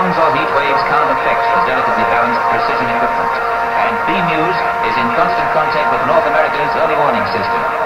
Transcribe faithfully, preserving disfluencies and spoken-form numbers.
cyclones or heat waves can't affect the delicately balanced precision equipment. And B-Muse is in constant contact with North America's early warning system.